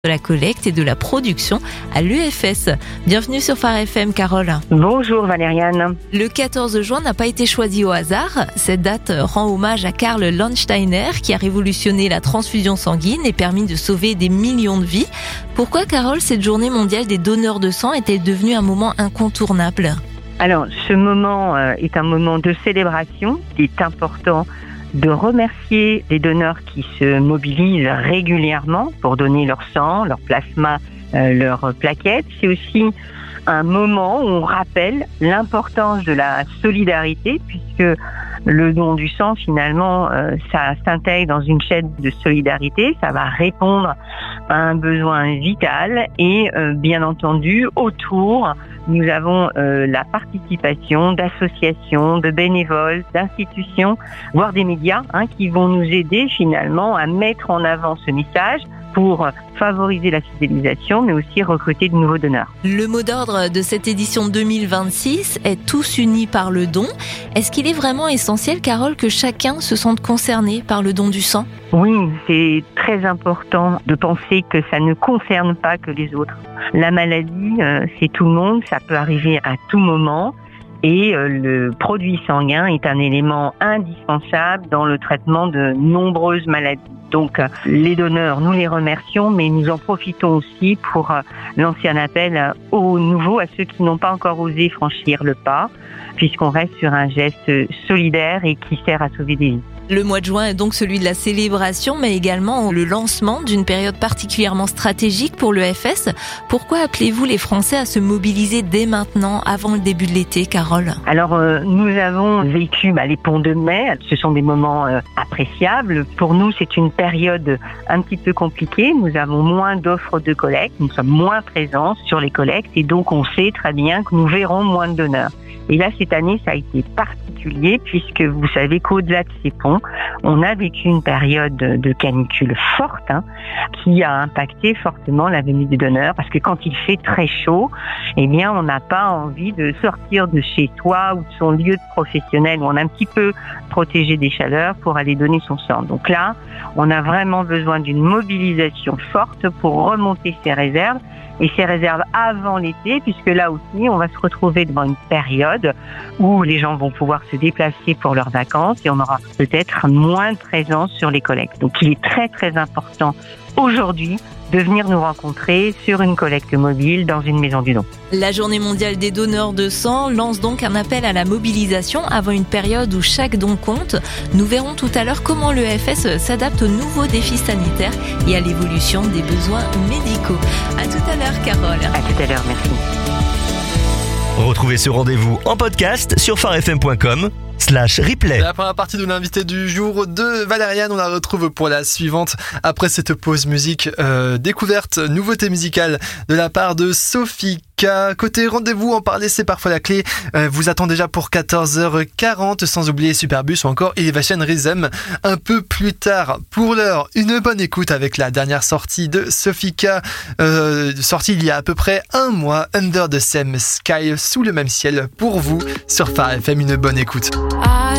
de la collecte et de la production à l'UFS. Bienvenue sur Phare FM, Carole. Bonjour Valériane. Le 14 juin n'a pas été choisi au hasard. Cette date rend hommage à Karl Landsteiner qui a révolutionné la transfusion sanguine et permis de sauver des millions de vies. Pourquoi, Carole, cette journée mondiale des donneurs de sang est-elle devenue un moment incontournable ? Alors, ce moment est un moment de célébration. Il est important de remercier les donneurs qui se mobilisent régulièrement pour donner leur sang, leur plasma, leurs plaquettes. C'est aussi un moment où on rappelle l'importance de la solidarité, puisque le don du sang, finalement, ça s'intègre dans une chaîne de solidarité. Ça va répondre à un besoin vital et, bien entendu, autour, nous avons la participation d'associations, de bénévoles, d'institutions, voire des médias qui vont nous aider finalement à mettre en avant ce message pour favoriser la fidélisation, mais aussi recruter de nouveaux donneurs. Le mot d'ordre de cette édition 2026 est « Tous unis par le don ». Est-ce qu'il est vraiment essentiel, Carole, que chacun se sente concerné par le don du sang ? Oui, c'est très important de penser que ça ne concerne pas que les autres. La maladie, c'est tout le monde, ça peut arriver à tout moment. Et le produit sanguin est un élément indispensable dans le traitement de nombreuses maladies. Donc les donneurs, nous les remercions, mais nous en profitons aussi pour lancer un appel aux nouveaux, à ceux qui n'ont pas encore osé franchir le pas, puisqu'on reste sur un geste solidaire et qui sert à sauver des vies. Le mois de juin est donc celui de la célébration, mais également le lancement d'une période particulièrement stratégique pour l'UFS. Pourquoi appelez-vous les Français à se mobiliser dès maintenant, avant le début de l'été, Carole ? Alors, nous avons vécu les ponts de mai. Ce sont des moments appréciables. Pour nous, c'est une période un petit peu compliquée. Nous avons moins d'offres de collecte. Nous sommes moins présents sur les collectes. Et donc, on sait très bien que nous verrons moins de donneurs. Et là, cette année, ça a été particulier puisque vous savez qu'au-delà de ces ponts, on a vécu une période de canicule forte qui a impacté fortement la venue des donneurs parce que quand il fait très chaud, on n'a pas envie de sortir de chez soi ou de son lieu de professionnel où on est un petit peu protégé des chaleurs pour aller donner son sang. Donc là, on a vraiment besoin d'une mobilisation forte pour remonter ces réserves. Et ces réserves avant l'été, puisque là aussi, on va se retrouver devant une période où les gens vont pouvoir se déplacer pour leurs vacances et on aura peut-être moins de présence sur les collectes. Donc, il est très, très important aujourd'hui de venir nous rencontrer sur une collecte mobile dans une maison du don. La Journée mondiale des donneurs de sang lance donc un appel à la mobilisation avant une période où chaque don compte. Nous verrons tout à l'heure comment l'EFS s'adapte aux nouveaux défis sanitaires et à l'évolution des besoins médicaux. À tout à l'heure, Carole. À tout à l'heure, merci. Retrouvez ce rendez-vous en podcast sur pharefm.com/replay. La première partie de l'invité du jour de Valériane, on la retrouve pour la suivante après cette pause musique découverte, nouveauté musicale de la part de Sofika. Côté rendez-vous, en parler c'est parfois la clé, vous attend déjà pour 14h40, sans oublier Superbus ou encore Elevation Rhythm un peu plus tard. Pour l'heure, une bonne écoute avec la dernière sortie de Sofika, sortie il y a à peu près un mois, Under the Same Sky, sous le même ciel, pour vous sur Phare FM, une bonne écoute.